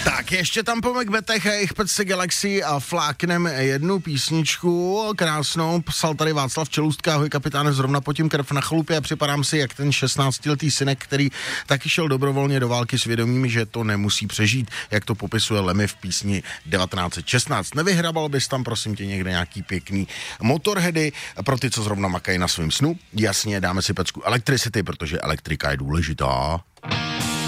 Tak ještě tam po Macbethech a jejich Pece Galaxy a fláknem jednu písničku krásnou. Psal tady Václav Čelůstka, ahoj kapitáne, zrovna potím krev na chalupě a připadám si jak ten 16letý synek, který taky šel dobrovolně do války s vědomím, že to nemusí přežít, jak to popisuje Lemmy v písni 1916. Nevyhrabal bys tam, prosím tě, někde nějaký pěkný Motorheady pro ty, co zrovna makají na svým snu? Jasně, dáme si pecku Electricity, protože elektrika je důležitá.